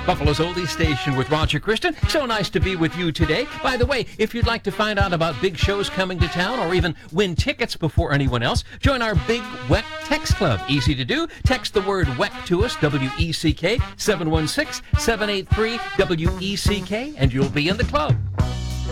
Buffalo's Oldie Station with Roger Christian. So nice to be with you today. By the way, if you'd like to find out about big shows coming to town or even win tickets before anyone else, join our Big WECK Text Club. Easy to do. Text the word WECK to us, W-E-C-K, 716-783-WECK, and you'll be in the club.